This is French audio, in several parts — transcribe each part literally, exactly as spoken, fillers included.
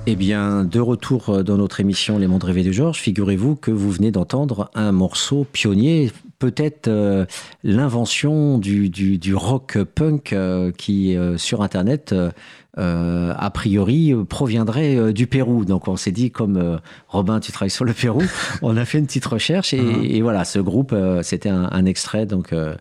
Eh bien, de retour dans notre émission Les Mondes Rêvés de Georges, figurez-vous que vous venez d'entendre un morceau pionnier, peut-être euh, l'invention du, du, du rock punk euh, qui, euh, sur Internet, euh, euh, a priori, euh, proviendrait euh, du Pérou. Donc on s'est dit, comme euh, Robin, tu travailles sur le Pérou, on a fait une petite recherche et, uh-huh. et voilà, ce groupe, euh, c'était un, un extrait donc, euh,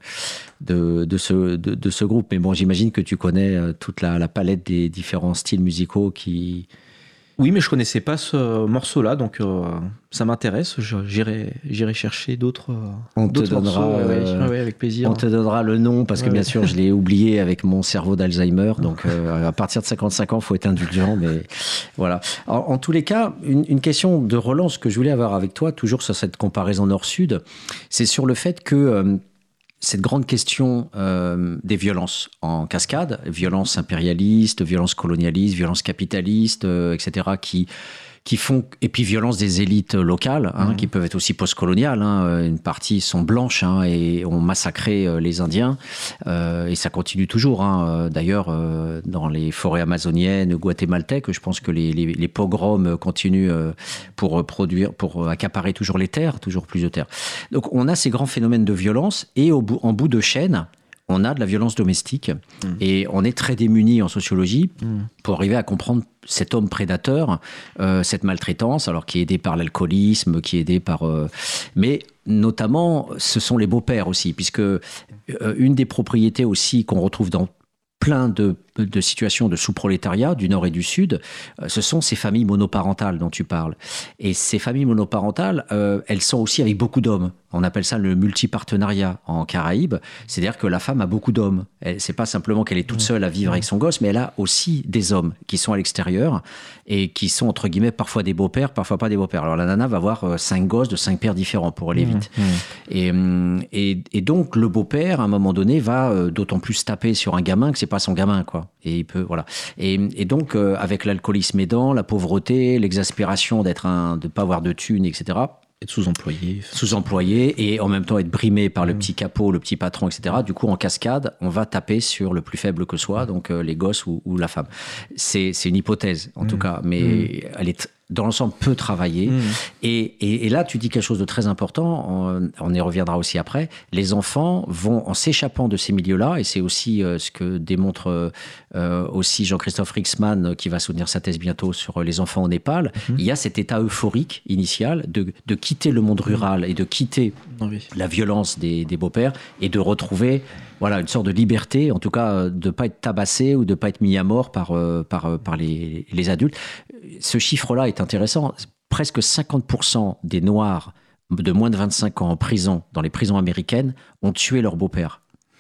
de, de, ce, de, de ce groupe. Mais bon, j'imagine que tu connais euh, toute la, la palette des différents styles musicaux qui... Oui, mais je connaissais pas ce morceau-là, donc euh, ça m'intéresse. Je, j'irai, j'irai chercher d'autres. Euh, on d'autres te donnera, morceaux, euh, ouais, ouais, avec plaisir. On te donnera le nom parce que ouais. bien sûr, je l'ai oublié avec mon cerveau d'Alzheimer. Donc, euh, à partir de cinquante-cinq ans, faut être indulgent, mais voilà. En, en tous les cas, une, une question de relance que je voulais avoir avec toi, toujours sur cette comparaison Nord-Sud, c'est sur le fait que euh, cette grande question euh, des violences en cascade, violences impérialistes, violences colonialistes, violences capitalistes, euh, et cetera, qui, qui font, et puis violences des élites locales, hein, mmh. qui peuvent être aussi post-coloniales. Hein, une partie sont blanches hein, et ont massacré euh, les Indiens, euh, et ça continue toujours. Hein, d'ailleurs, euh, dans les forêts amazoniennes, guatémaltèques, je pense que les, les, les pogroms continuent euh, pour produire, pour accaparer toujours les terres, toujours plus de terres. Donc, on a ces grands phénomènes de violence, et au bout, en bout de chaîne, on a de la violence domestique mmh. et on est très démunis en sociologie mmh. pour arriver à comprendre cet homme prédateur, euh, cette maltraitance, alors qui est aidé par l'alcoolisme, qui est aidé par... Euh, mais notamment, ce sont les beaux-pères aussi, puisque euh, une des propriétés aussi qu'on retrouve dans plein de, de situations de sous-prolétariat du Nord et du Sud, euh, ce sont ces familles monoparentales dont tu parles. Et ces familles monoparentales, euh, elles sont aussi avec beaucoup d'hommes. On appelle ça le multipartenariat en Caraïbes. C'est-à-dire que la femme a beaucoup d'hommes. Elle, c'est pas simplement qu'elle est toute seule à vivre avec son gosse, mais elle a aussi des hommes qui sont à l'extérieur et qui sont, entre guillemets, parfois des beaux-pères, parfois pas des beaux-pères. Alors la nana va avoir euh, cinq gosses de cinq pères différents pour aller vite. Mmh, mmh. Et, et, et donc le beau-père, à un moment donné, va euh, d'autant plus taper sur un gamin que c'est pas son gamin, quoi. Et il peut, voilà. Et, et donc, euh, avec l'alcoolisme aidant, la pauvreté, l'exaspération d'être un, de pas avoir de thunes, et cetera. Être sous-employé. Sous-employé et en même temps être brimé par le petit capot, le petit patron, et cetera. Du coup, en cascade, on va taper sur le plus faible que soi, donc euh, les gosses ou, ou la femme. C'est, c'est une hypothèse, en mmh. tout cas, mais mmh. elle est dans l'ensemble peu travaillée. Mmh. Et, et, et là, tu dis quelque chose de très important, on, on y reviendra aussi après. Les enfants vont, en s'échappant de ces milieux-là, et c'est aussi euh, ce que démontre euh, aussi Jean-Christophe Rixman, qui va soutenir sa thèse bientôt sur les enfants au Népal, mmh. il y a cet état euphorique initial de, de quitter le monde rural et de quitter oui. la violence des, des beaux-pères et de retrouver voilà, une sorte de liberté, en tout cas de ne pas être tabassé ou de ne pas être mis à mort par, euh, par, par les, les adultes. Ce chiffre-là est intéressant. Presque cinquante pour cent des Noirs de moins de vingt-cinq ans en prison, dans les prisons américaines, ont tué leur beau-père.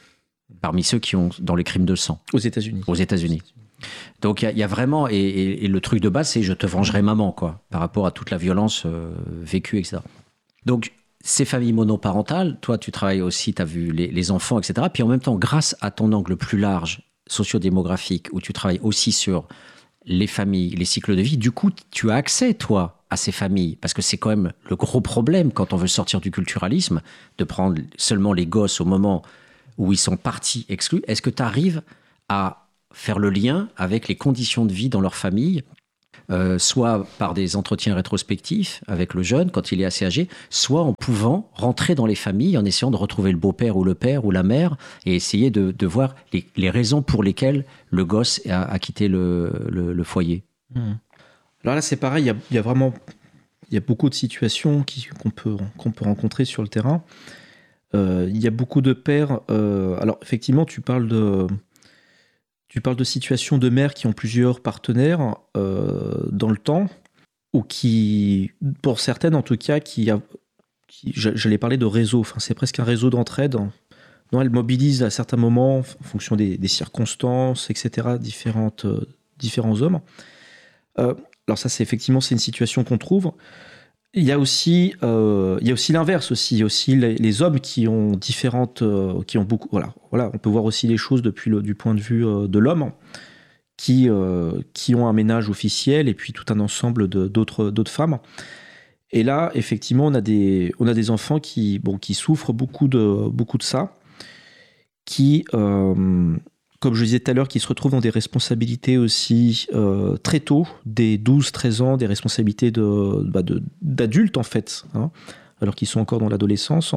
Parmi ceux qui ont dans les crimes de sang. Aux États-Unis. Aux États-Unis. Donc il y, y a vraiment, et, et, et le truc de base, c'est je te vengerai maman, quoi, par rapport à toute la violence euh, vécue, et cetera. Donc ces familles monoparentales, toi tu travailles aussi, tu as vu les, les enfants, et cetera. Puis en même temps, grâce à ton angle plus large, sociodémographique, où tu travailles aussi sur les familles, les cycles de vie, du coup tu as accès, toi, à ces familles, parce que c'est quand même le gros problème quand on veut sortir du culturalisme, de prendre seulement les gosses au moment où ils sont partis exclus. Est-ce que tu arrives à faire le lien avec les conditions de vie dans leur famille, euh, soit par des entretiens rétrospectifs avec le jeune quand il est assez âgé, soit en pouvant rentrer dans les familles, en essayant de retrouver le beau-père ou le père ou la mère et essayer de, de voir les, les raisons pour lesquelles le gosse a, a quitté le, le, le foyer. Mmh. Alors là, c'est pareil, il y a, il y a vraiment il y a beaucoup de situations qui, qu'on, peut, qu'on peut rencontrer sur le terrain. Euh, il y a beaucoup de pères... Euh, alors, effectivement, tu parles de... Tu parles de situations de mères qui ont plusieurs partenaires euh, dans le temps, ou qui, pour certaines en tout cas, qui, a, qui j'allais parler de réseau, enfin, c'est presque un réseau d'entraide. Non, elles mobilisent à certains moments, en fonction des, des circonstances, et cetera, différentes, euh, différents hommes. Euh, alors ça, c'est effectivement, c'est une situation qu'on trouve. Il y a aussi, euh, il y a aussi l'inverse aussi. Il y a aussi les, les hommes qui ont différentes, euh, qui ont beaucoup. Voilà, voilà, on peut voir aussi les choses depuis le du point de vue euh, de l'homme, qui euh, qui ont un ménage officiel et puis tout un ensemble de, d'autres d'autres femmes. Et là, effectivement, on a des on a des enfants qui bon qui souffrent beaucoup de beaucoup de ça, qui euh, comme je disais tout à l'heure, qui se retrouvent dans des responsabilités aussi euh, très tôt, dès douze treize ans, des responsabilités de, bah de, d'adultes en fait, hein, alors qu'ils sont encore dans l'adolescence.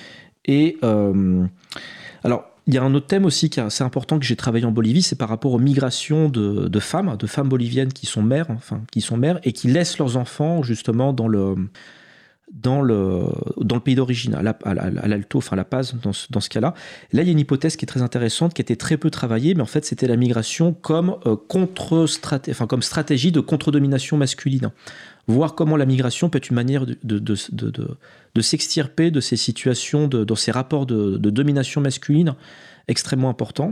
Et euh, alors, il y a un autre thème aussi qui est assez important que j'ai travaillé en Bolivie, c'est par rapport aux migrations de, de femmes, de femmes boliviennes qui sont mères, enfin, qui sont mères et qui laissent leurs enfants justement dans le... Dans le, dans le pays d'origine, à, la, à, à l'Alto, enfin à La Paz, dans ce, dans ce cas-là. Là, il y a une hypothèse qui est très intéressante, qui a été très peu travaillée, mais en fait, c'était la migration comme, euh, contre straté- enfin, comme stratégie de contre-domination masculine. Voir comment la migration peut être une manière de, de, de, de, de, de s'extirper de ces situations, de, de ces rapports de, de domination masculine extrêmement importants.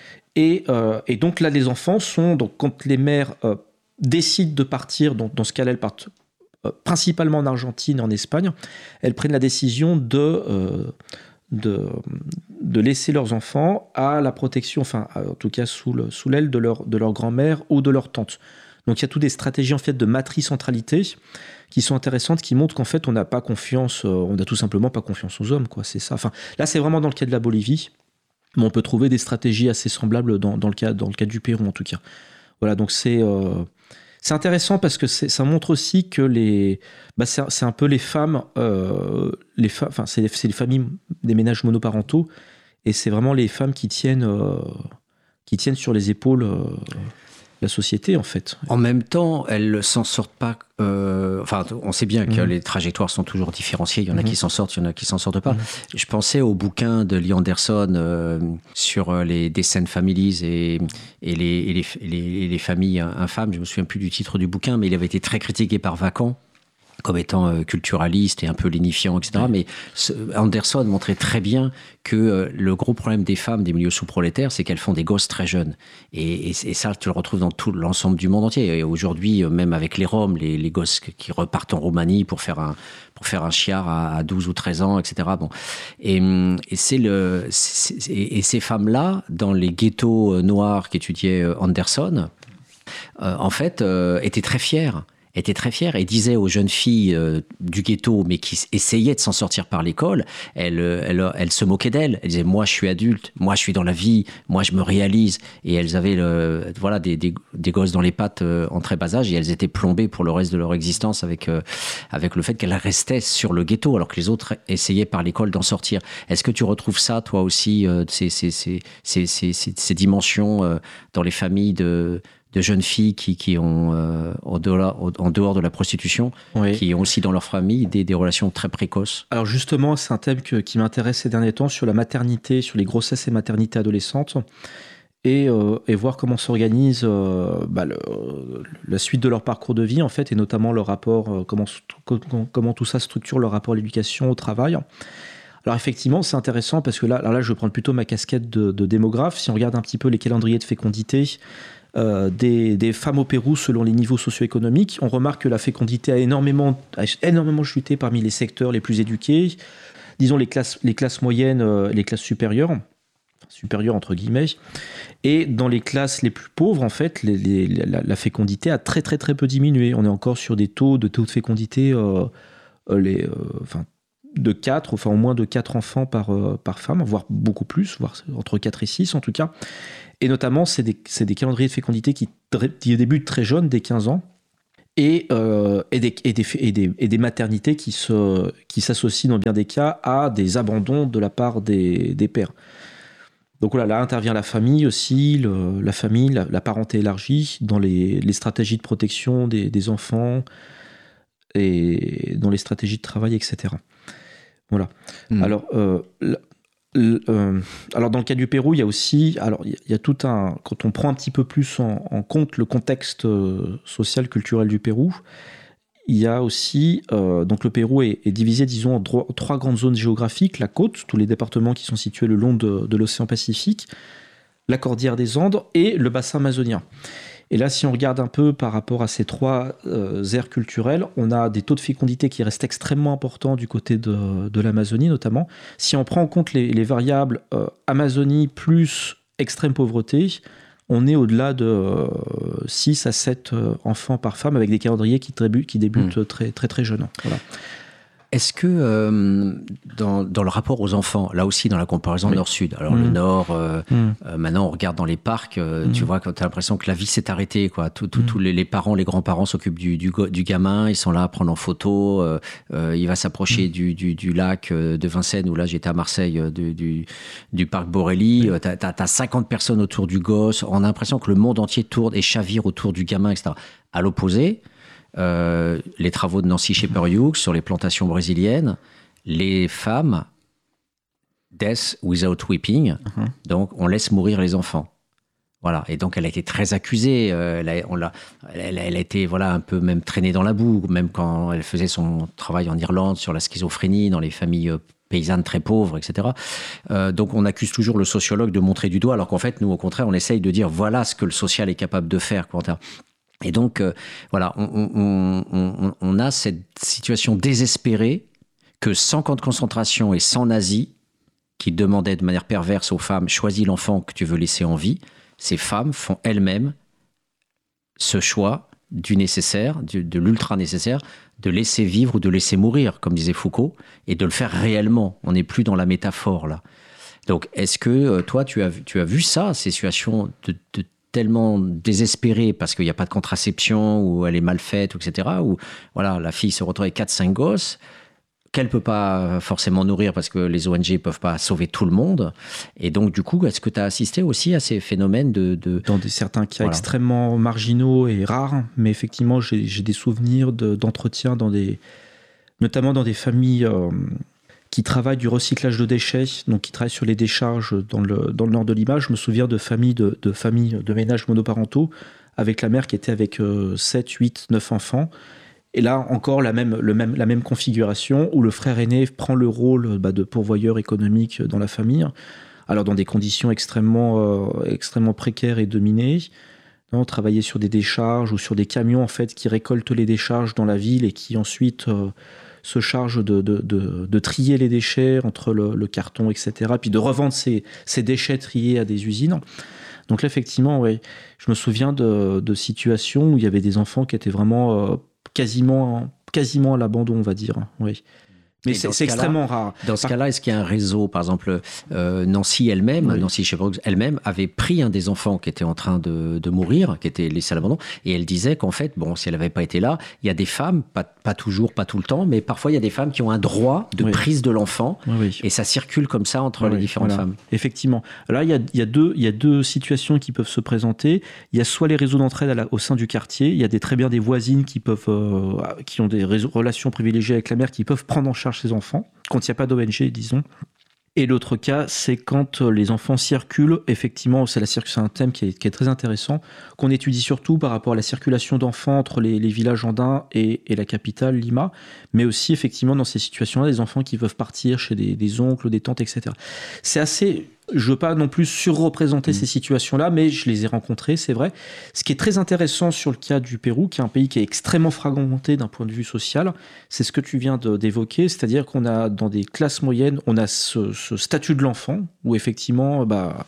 Et, euh, et donc là, les enfants sont, donc, quand les mères euh, décident de partir, donc, dans ce cas-là, elles partent principalement en Argentine et en Espagne, elles prennent la décision de, euh, de, de laisser leurs enfants à la protection, enfin en tout cas sous, le, sous l'aile de leur, de leur grand-mère ou de leur tante. Donc il y a toutes des stratégies en fait de matricentralité qui sont intéressantes, qui montrent qu'en fait on n'a pas confiance, on n'a tout simplement pas confiance aux hommes, quoi, c'est ça. Enfin, là c'est vraiment dans le cas de la Bolivie, mais on peut trouver des stratégies assez semblables dans, dans, le, cas, dans le cas du Pérou en tout cas. Voilà, donc c'est... Euh, C'est intéressant parce que c'est, ça montre aussi que les, bah c'est, c'est un peu les femmes, euh, les fa- enfin c'est les, c'est les familles des ménages monoparentaux et c'est vraiment les femmes qui tiennent, euh, qui tiennent sur les épaules euh, la société en fait. En même temps, elles s'en sortent pas. Euh, enfin, on sait bien que Mmh. les trajectoires sont toujours différenciées. Il y en a Mmh. qui s'en sortent, il y en a qui s'en sortent pas. Mmh. Je pensais au bouquin de Lee Anderson euh, sur les descent families et, et, les, et, les, et, les, et les familles infâmes. Je me souviens plus du titre du bouquin, mais il avait été très critiqué par Vacan comme étant euh, culturaliste et un peu lénifiant, et cetera. Mais ce, Anderson montrait très bien que euh, le gros problème des femmes des milieux sous-prolétaires, c'est qu'elles font des gosses très jeunes. Et, et, et ça, tu le retrouves dans tout l'ensemble du monde entier. Et aujourd'hui, euh, même avec les Roms, les, les gosses qui repartent en Roumanie pour faire un, pour faire un chiard à, à douze ou treize ans, et cetera. Bon. Et, et, c'est le, c'est, et, et ces femmes-là, dans les ghettos noirs qu'étudiait Anderson, euh, en fait, euh, étaient très fières. était très fière et disait aux jeunes filles euh, du ghetto, mais qui essayaient de s'en sortir par l'école, elle, elle, elle se moquait d'elles. Elle disait, moi, je suis adulte, moi, je suis dans la vie, moi, je me réalise. Et elles avaient le, voilà, des, des, des gosses dans les pattes euh, en très bas âge et elles étaient plombées pour le reste de leur existence avec, euh, avec le fait qu'elles restaient sur le ghetto, alors que les autres essayaient par l'école d'en sortir. Est-ce que tu retrouves ça, toi aussi, euh, ces, ces, ces, ces, ces, ces, ces dimensions euh, dans les familles de... de jeunes filles qui, qui ont, euh, en, dehors, en dehors de la prostitution, oui. qui ont aussi dans leur famille des, des relations très précoces? Alors justement, c'est un thème que, qui m'intéresse ces derniers temps, sur la maternité, sur les grossesses et maternités adolescentes, et, euh, et voir comment s'organise euh, bah, le, la suite de leur parcours de vie, en fait, et notamment leur rapport, euh, comment, comment tout ça structure leur rapport à l'éducation, au travail. Alors effectivement, c'est intéressant, parce que là, alors là je vais prendre plutôt ma casquette de, de démographe. Si on regarde un petit peu les calendriers de fécondité, Euh, des, des femmes au Pérou selon les niveaux socio-économiques, on remarque que la fécondité a énormément, a énormément chuté parmi les secteurs les plus éduqués, disons les classes, les classes moyennes, euh, les classes supérieures, supérieures entre guillemets, et dans les classes les plus pauvres, en fait, les, les, la, la fécondité a très très très peu diminué. On est encore sur des taux de taux de fécondité euh, les, euh, enfin, de quatre, enfin au moins de quatre enfants par, euh, par femme, voire beaucoup plus, voire entre quatre et six en tout cas. Et notamment, c'est des, c'est des calendriers de fécondité qui, qui débutent très jeunes, dès quinze ans, et, euh, et, des, et, des, et, des, et des maternités qui, se, qui s'associent dans bien des cas à des abandons de la part des, des pères. Donc voilà, là intervient la famille aussi, le, la famille, la, la parenté élargie, dans les, les stratégies de protection des, des enfants, et dans les stratégies de travail, et cetera. Voilà. Mmh. Alors, euh, la, Euh, alors dans le cas du Pérou, il y a aussi, alors il y, y a tout un, quand on prend un petit peu plus en, en compte le contexte euh, social culturel du Pérou, il y a aussi euh, donc le Pérou est, est divisé, disons, en dro- trois grandes zones géographiques: la côte, tous les départements qui sont situés le long de, de l'océan Pacifique, la cordillère des Andes et le bassin amazonien. Et là, si on regarde un peu par rapport à ces trois euh, aires culturelles, on a des taux de fécondité qui restent extrêmement importants du côté de, de l'Amazonie notamment. Si on prend en compte les, les variables euh, Amazonie plus extrême pauvreté, on est au-delà de euh, six à sept euh, enfants par femme, avec des calendriers qui, tribu- qui débutent mmh. très, très très jeunes. Voilà. Est-ce que euh, dans, dans le rapport aux enfants, là aussi dans la comparaison oui. Nord-Sud, alors mmh. le Nord, euh, mmh. euh, maintenant on regarde dans les parcs, euh, mmh. tu vois, quand tu as l'impression que la vie s'est arrêtée, quoi. Tous tout, mmh. tout les, les parents, les grands-parents s'occupent du, du, du gamin, ils sont là à prendre en photo, euh, euh, il va s'approcher mmh. du, du, du lac de Vincennes, où là j'étais à Marseille, du, du, du parc Borély, mmh. tu as cinquante personnes autour du gosse, on a l'impression que le monde entier tourne et chavire autour du gamin, et cetera. À l'opposé, Euh, les travaux de Nancy Shepherd-Hughes sur les plantations brésiliennes, les femmes, death without weeping, uh-huh. donc on laisse mourir les enfants. Voilà, et donc elle a été très accusée, euh, elle, a, on l'a, elle, elle a été voilà, un peu même traînée dans la boue, même quand elle faisait son travail en Irlande sur la schizophrénie dans les familles paysannes très pauvres, et cetera. Euh, donc on accuse toujours le sociologue de montrer du doigt, alors qu'en fait, nous, au contraire, on essaye de dire voilà ce que le social est capable de faire, Quentin. Et donc, euh, voilà, on, on, on, on a cette situation désespérée que sans camp de concentration et sans nazis, qui demandaient de manière perverse aux femmes « choisis l'enfant que tu veux laisser en vie », ces femmes font elles-mêmes ce choix du nécessaire, du, de l'ultra-nécessaire, de laisser vivre ou de laisser mourir, comme disait Foucault, et de le faire réellement. On n'est plus dans la métaphore, là. Donc, est-ce que toi, tu as, tu as vu ça, ces situations de, de tellement désespérée parce qu'il n'y a pas de contraception ou elle est mal faite, et cetera. Ou voilà, la fille se retrouve avec quatre cinq gosses qu'elle ne peut pas forcément nourrir parce que les O N G ne peuvent pas sauver tout le monde. Et donc, du coup, est-ce que tu as assisté aussi à ces phénomènes de... de... Dans des, certains cas voilà. extrêmement marginaux et rares, mais effectivement, j'ai, j'ai des souvenirs de, d'entretien dans des... notamment dans des familles... Euh, qui travaillent du recyclage de déchets, donc qui travaillent sur les décharges dans le, dans le nord de Lima. Je me souviens de familles de, de, familles de ménages monoparentaux avec la mère qui était avec euh, sept, huit, neuf enfants. Et là, encore la même, le même, la même configuration où le frère aîné prend le rôle bah, de pourvoyeur économique dans la famille, alors dans des conditions extrêmement, euh, extrêmement précaires et dominées. Non, travailler sur des décharges ou sur des camions en fait, qui récoltent les décharges dans la ville et qui ensuite... Euh, se charge de, de, de, de trier les déchets entre le, le carton, et cetera, puis de revendre ces, ces déchets triés à des usines. Donc là, effectivement, ouais, je me souviens de, de situations où il y avait des enfants qui étaient vraiment euh, quasiment, quasiment à l'abandon, on va dire. Oui. Mais c'est, c'est extrêmement rare. Dans ce par... cas-là, est-ce qu'il y a un réseau, par exemple, euh, Nancy elle-même, oui. Nancy Shepherd elle-même avait pris un des enfants qui était en train de, de mourir, qui était laissé à l'abandon, et elle disait qu'en fait, bon, si elle n'avait pas été là, il y a des femmes, pas, pas toujours, pas tout le temps, mais parfois il y a des femmes qui ont un droit de oui. prise de l'enfant, oui, oui. et ça circule comme ça entre oui, les différentes voilà. femmes. Effectivement. Là, il y a, il y a deux, il y a deux situations qui peuvent se présenter. Il y a soit les réseaux d'entraide à la, au sein du quartier, il y a des, très bien des voisines qui peuvent, euh, qui ont des réseaux, relations privilégiées avec la mère, qui peuvent prendre en charge ses enfants, quand il n'y a pas d'O N G, disons. Et l'autre cas, c'est quand les enfants circulent. Effectivement, c'est, la, c'est un thème qui est, qui est très intéressant, qu'on étudie surtout par rapport à la circulation d'enfants entre les, les villages andins et, et la capitale, Lima, mais aussi, effectivement, dans ces situations-là, des enfants qui peuvent partir chez des, des oncles, des tantes, et cetera. C'est assez... Je ne veux pas non plus surreprésenter mmh. ces situations-là, mais je les ai rencontrées, c'est vrai. Ce qui est très intéressant sur le cas du Pérou, qui est un pays qui est extrêmement fragmenté d'un point de vue social, c'est ce que tu viens de, d'évoquer, c'est-à-dire qu'on a dans des classes moyennes, on a ce, ce statut de l'enfant, où effectivement, bah,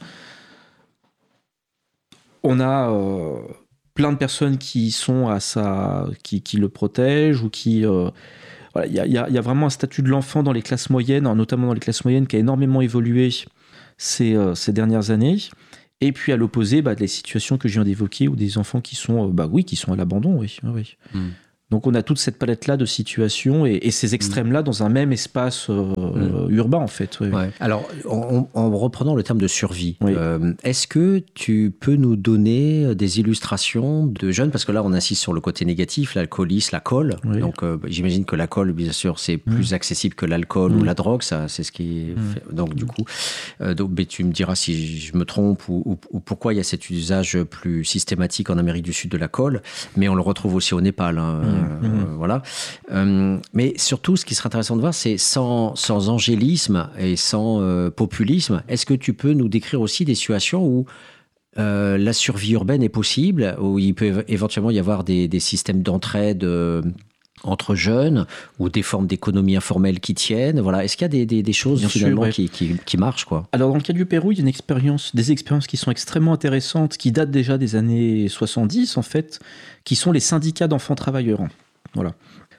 on a euh, plein de personnes qui sont à sa, qui, qui le protègent ou qui... Euh, voilà, y a, y a, y a vraiment un statut de l'enfant dans les classes moyennes, notamment dans les classes moyennes, qui a énormément évolué Ces, euh, ces dernières années. Et puis à l'opposé, bah, les situations que je viens d'évoquer, où des enfants qui sont, euh, bah, oui, qui sont à l'abandon. Oui, oui. Mm. Donc on a toute cette palette-là de situations et, et ces extrêmes-là dans un même espace euh, mmh. urbain, en fait. Oui. Ouais. Alors, en, en reprenant le terme de survie, oui. euh, est-ce que tu peux nous donner des illustrations de jeunes, parce que là, on insiste sur le côté négatif, l'alcoolisme, la colle. Oui. Donc, euh, j'imagine que la colle, bien sûr, c'est mmh. plus accessible que l'alcool mmh. ou la drogue. Ça, c'est ce qui est mmh. fait. Donc, du coup, euh, donc, mais tu me diras si je me trompe ou, ou, ou pourquoi il y a cet usage plus systématique en Amérique du Sud de la colle, mais on le retrouve aussi au Népal. Hein. Mmh. Euh, mmh. Voilà. Euh, mais surtout, ce qui serait intéressant de voir, c'est sans, sans angélisme et sans euh, populisme, est-ce que tu peux nous décrire aussi des situations où euh, la survie urbaine est possible, où il peut éventuellement y avoir des, des systèmes d'entraide euh, entre jeunes ou des formes d'économie informelle qui tiennent. Voilà. Est-ce qu'il y a des, des, des choses Bien finalement sûr, ouais. qui, qui, qui marchent quoi ? Alors dans le cas du Pérou, il y a une expérience, des expériences qui sont extrêmement intéressantes, qui datent déjà des années soixante-dix en fait, qui sont les syndicats d'enfants travailleurs. Voilà.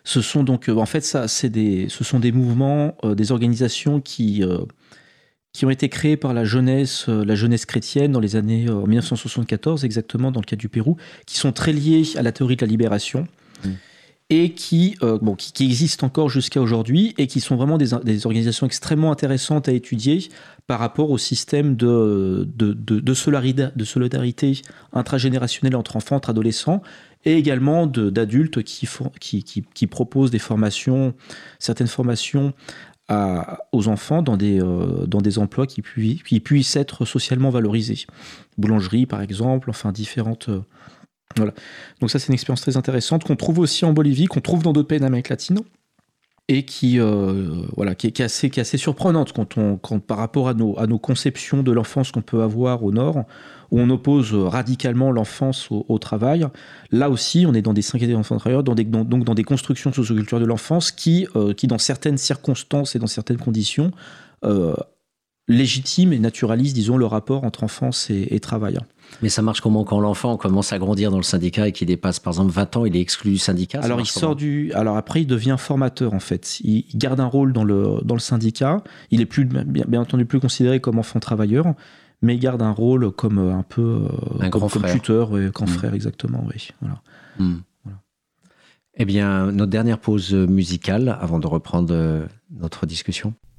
Ce sont donc, en fait, ça, c'est des, ce sont des mouvements, euh, des organisations qui, euh, qui ont été créées par la jeunesse, euh, la jeunesse chrétienne dans les années euh, mille neuf cent soixante-quatorze, exactement, dans le cas du Pérou, qui sont très liées à la théorie de la libération mmh. et qui, euh, bon, qui, qui existent encore jusqu'à aujourd'hui et qui sont vraiment des, des organisations extrêmement intéressantes à étudier par rapport au système de, de, de, de, solidarité, de solidarité intragénérationnelle entre enfants, entre adolescents, et également de, d'adultes qui, font, qui, qui, qui proposent des formations, certaines formations à, aux enfants dans des, euh, dans des emplois qui, pu, qui puissent être socialement valorisés. Boulangerie, par exemple, enfin différentes... Euh, voilà. Donc ça, c'est une expérience très intéressante qu'on trouve aussi en Bolivie, qu'on trouve dans d'autres pays d'Amérique latine, et qui, euh, voilà, qui, est, qui, est assez, qui est assez surprenante quand on, quand, par rapport à nos, à nos conceptions de l'enfance qu'on peut avoir au Nord, où on oppose radicalement l'enfance au, au travail. Là aussi, on est dans des cinq idées d'enfants travailleurs, dans des, dans, donc dans des constructions socioculturelles de l'enfance qui, euh, qui, dans certaines circonstances et dans certaines conditions, euh, légitiment et naturalisent, disons, le rapport entre enfance et, et travail. Mais ça marche comment quand l'enfant commence à grandir dans le syndicat et qu'il dépasse par exemple vingt ans, il est exclu du syndicat? Alors il sort du, alors après il devient formateur en fait. Il, il garde un rôle dans le dans le syndicat. Il est plus bien, bien entendu plus considéré comme enfant travailleur, mais il garde un rôle comme un peu un comme, grand comme frère. tuteur, ouais, grand mmh. frère exactement. Oui, voilà. Mmh. voilà. Eh bien, notre dernière pause musicale avant de reprendre notre discussion.